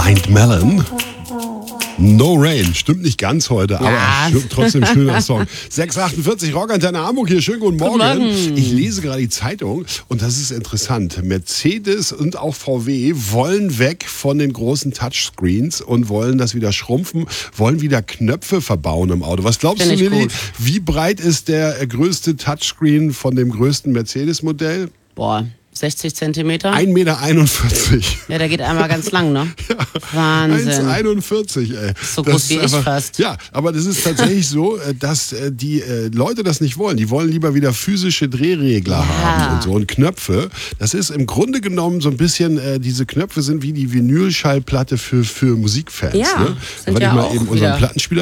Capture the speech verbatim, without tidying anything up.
Blind Melon. No Rain, stimmt nicht ganz heute, aber Ja. trotzdem schöner Song. sechs Uhr achtundvierzig, Rockantenne Hamburg hier, schönen guten Morgen. Guten Morgen. Ich lese gerade die Zeitung und das ist interessant. Mercedes und auch V W wollen weg von den großen Touchscreens und wollen das wieder schrumpfen, wollen wieder Knöpfe verbauen im Auto. Was glaubst Find du, ich Lilly? gut. Wie breit ist der größte Touchscreen von dem größten Mercedes-Modell? Boah, sechzig Zentimeter? ein Meter einundvierzig. Ja, der geht einmal ganz lang, ne? eins Wahnsinn. Komma einundvierzig, ey. So groß wie ich fast. Ja, aber das ist tatsächlich so, äh, dass äh, die äh, Leute das nicht wollen. Die wollen lieber wieder physische Drehregler Ja. haben und so. Und Knöpfe, das ist im Grunde genommen so ein bisschen, äh, diese Knöpfe sind wie die Vinylschallplatte für, für Musikfans. Ja, ne? sind Weil ja ich mal auch eben unseren wieder- Plattenspieler